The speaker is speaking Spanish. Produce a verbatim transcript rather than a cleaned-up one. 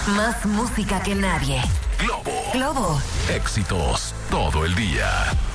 Más música que nadie. Globo. Globo. Éxitos todo el día.